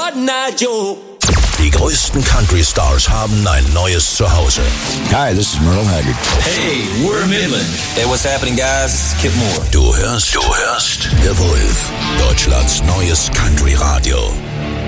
but not you. Die größten Country-Stars haben ein neues Zuhause. Hi, this is Merle Haggard. Hey, we're Midland. Hey, what's happening, guys? This is Kip Moore. Du hörst The Wolf, Deutschlands neues Country-Radio.